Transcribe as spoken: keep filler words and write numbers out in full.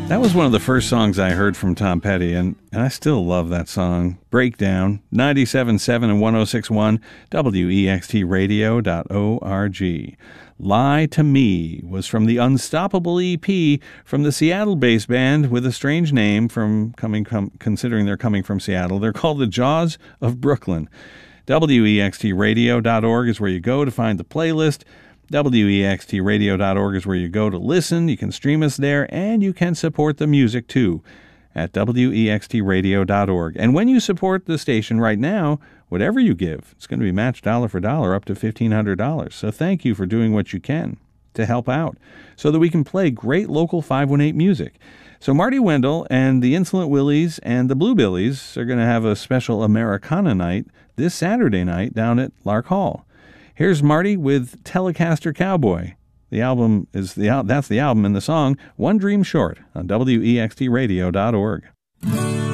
That was one of the first songs I heard from Tom Petty, and, and I still love that song. Breakdown, ninety-seven point seven and one oh six point one, W E X T radio dot org. Lie to Me was from the Unstoppable E P from the Seattle-based band with a strange name from coming com, considering they're coming from Seattle. They're called the Jaws of Brooklyn. W E X T radio dot org is where you go to find the playlist. W E X T radio dot org is where you go to listen. You can stream us there, and you can support the music, too, at W E X T radio dot org. And when you support the station right now, whatever you give, it's going to be matched dollar for dollar up to fifteen hundred dollars. So thank you for doing what you can to help out so that we can play great local five one eight music. So Marty Wendell and the Insolent Willies and the Bluebillies are going to have a special Americana night this Saturday night down at Lark Hall. Here's Marty with Telecaster Cowboy. The album is the that's the album and the song One Dream Short on W E X T radio dot org.